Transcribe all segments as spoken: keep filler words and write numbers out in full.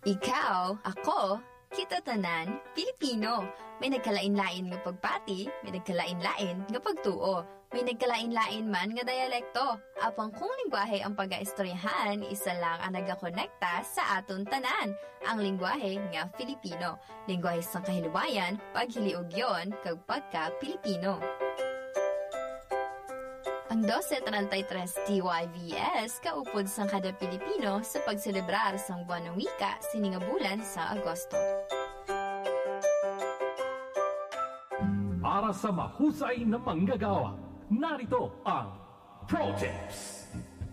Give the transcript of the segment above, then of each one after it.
Ikaw, ako, kita tanan, Pilipino. May nagkalain-lain nga pagpati, may nagkalain-lain nga pagtuo, may nagkalain-lain man nga dialekto. Apang kung lingwahe ang pag-aistoryahan, isa lang ang nagakonekta sa aton tanan, ang lingwahe nga Filipino. Lingwahe sang kahiluwayan, paghiliog yon kag pagka-Pilipino. Ang twelve thirty-three T Y V S kaupod sang kada Pilipino sa pagselebrar sang buwan ng wika sininga bulan sa Agosto. Para sa mahusay na manggagawa, narito ang Pro Tips.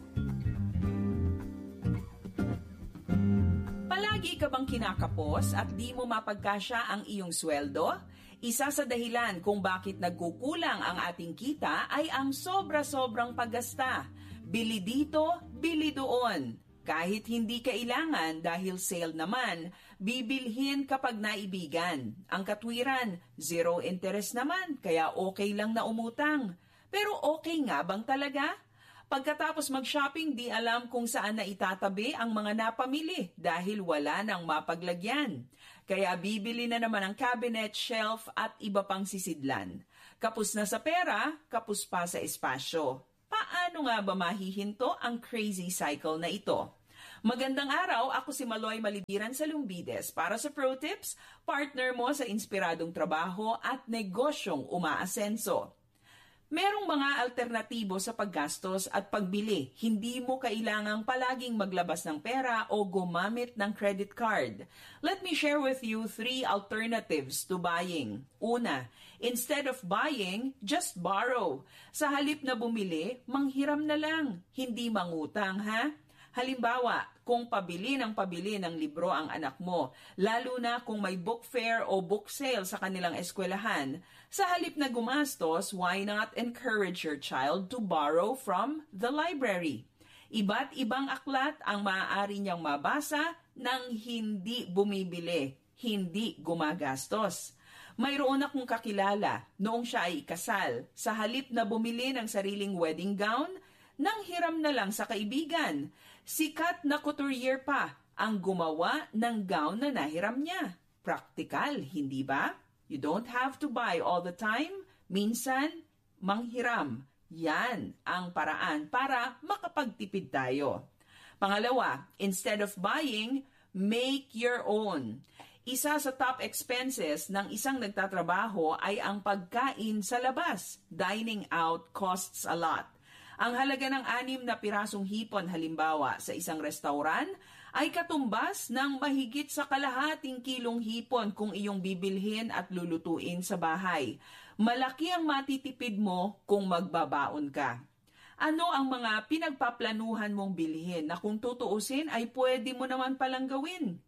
Palagi ka bang kinakapos at di mo mapagkasya ang iyong sweldo? Isa sa dahilan kung bakit nagkukulang ang ating kita ay ang sobra-sobrang paggasta. Bili dito, bili doon. Kahit hindi kailangan dahil sale naman, bibilhin kapag naibigan. Ang katwiran, zero interest naman, kaya okay lang na umutang. Pero okay nga bang talaga? Pagkatapos mag-shopping, di alam kung saan na itatabi ang mga napamili dahil wala nang mapaglagyan. Kaya bibili na naman ang cabinet, shelf at iba pang sisidlan. Kapos na sa pera, kapos pa sa espasyo. Paano nga ba mahihinto ang crazy cycle na ito? Magandang araw, ako si Maloy Malibiran sa Lumbides para sa Pro Tips, partner mo sa inspiradong trabaho at negosyong umaasenso. Merong mga alternatibo sa paggastos at pagbili. Hindi mo kailangang palaging maglabas ng pera o gumamit ng credit card. Let me share with you three alternatives to buying. Una, instead of buying, just borrow. Sa halip na bumili, manghiram na lang. Hindi mangutang, ha? Halimbawa, kung pabili ng pabili ng libro ang anak mo, lalo na kung may book fair o book sale sa kanilang eskwelahan, sa halip na gumastos, why not encourage your child to borrow from the library? Iba't ibang aklat ang maaari niyang mabasa nang hindi bumibili, hindi gumagastos. Mayroon akong kakilala noong siya ay ikasal, sa halip na bumili ng sariling wedding gown, nang hiram na lang sa kaibigan. Sikat na couturier pa ang gumawa ng gown na nahiram niya. Praktikal, hindi ba? You don't have to buy all the time. Minsan, manghiram. Yan ang paraan para makapagtipid tayo. Pangalawa, instead of buying, make your own. Isa sa top expenses ng isang nagtatrabaho ay ang pagkain sa labas. Dining out costs a lot. Ang halaga ng anim na pirasong hipon halimbawa sa isang restauran ay katumbas ng mahigit sa kalahating kilong hipon kung iyong bibilhin at lulutuin sa bahay. Malaki ang matitipid mo kung magbabaon ka. Ano ang mga pinagpaplanuhan mong bilhin na kung tutuusin ay pwede mo naman palang gawin?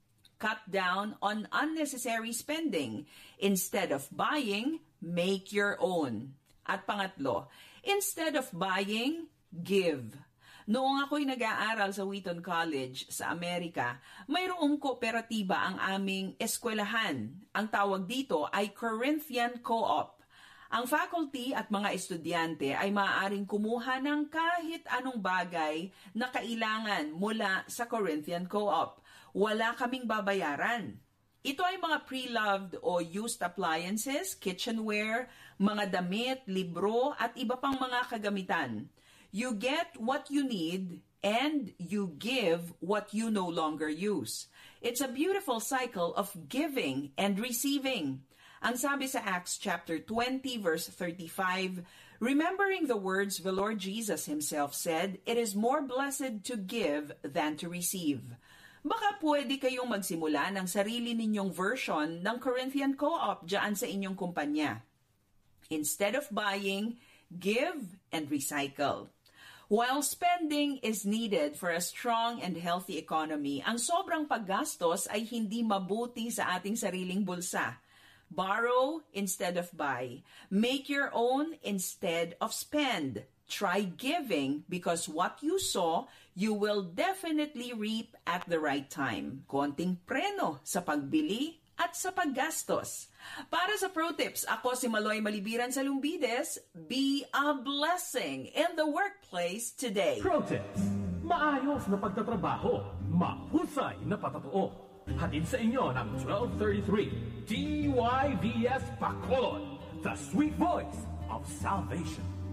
Cut down on unnecessary spending. Instead of buying, make your own. At pangatlo, instead of buying, give. Noong ako'y nag-aaral sa Wheaton College sa Amerika, mayroong kooperatiba ang aming eskwelahan. Ang tawag dito ay Corinthian Co-op. Ang faculty at mga estudyante ay maaaring kumuha ng kahit anong bagay na kailangan mula sa Corinthian Co-op. Wala kaming babayaran. Ito ay mga pre-loved o used appliances, kitchenware, mga damit, libro, at iba pang mga kagamitan. You get what you need and you give what you no longer use. It's a beautiful cycle of giving and receiving. Ang sabi sa Acts chapter twenty verse thirty-five, remembering the words the Lord Jesus himself said, it is more blessed to give than to receive. Baka pwede kayong magsimula ng sarili ninyong version ng Corinthian Co-op dyan sa inyong kumpanya. Instead of buying, give and recycle. While spending is needed for a strong and healthy economy, ang sobrang paggastos ay hindi mabuti sa ating sariling bulsa. Borrow instead of buy. Make your own instead of spend. Try giving because what you sow, you will definitely reap at the right time. Konting preno sa pagbili at sa paggastos. Para sa Pro Tips, ako si Maloy Malibiran sa Lumbides. Be a blessing in the workplace today. Pro Tips. maayos na pagtatrabaho, mahusay na patotoo. Hatid sa inyo ng twelve thirty-three D Y V S Bacolod, the sweet voice of salvation.